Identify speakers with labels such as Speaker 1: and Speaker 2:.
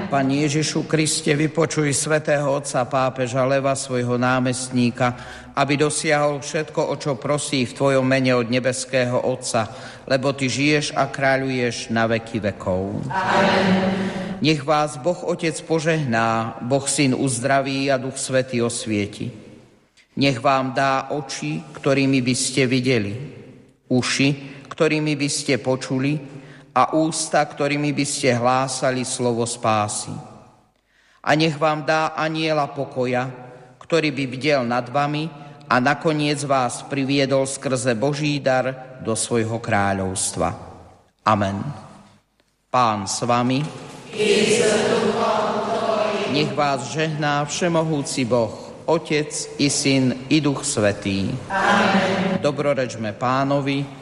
Speaker 1: Pane Ježišu Kriste, vypočuj svätého otca pápeža Leva, svojho námestníka, aby dosiahol všetko, o čo prosí v Tvojom mene od nebeského Otca, lebo Ty žiješ a kráľuješ na veky vekov. Amen. Nech vás Boh Otec požehná, Boh Syn uzdraví a Duch Svätý osvieti. Nech vám dá oči, ktorými by ste videli, uši, ktorými by ste počuli, a ústa, ktorými by ste hlásali slovo spásy. A nech vám dá anjela pokoja, ktorý by bdel nad vami a nakoniec vás priviedol skrze Boží dar do svojho kráľovstva. Amen. Pán s vami. Nech vás žehná všemohúci Boh, Otec i Syn i Duch Svätý. Amen. Dobrorečme Pánovi.